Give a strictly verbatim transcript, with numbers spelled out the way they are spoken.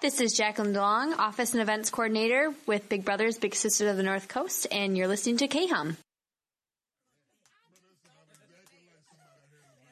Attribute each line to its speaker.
Speaker 1: This is Jacqueline DeLong, Office and Events Coordinator with Big Brothers Big Sisters of the North Coast, and you're listening to K H U M.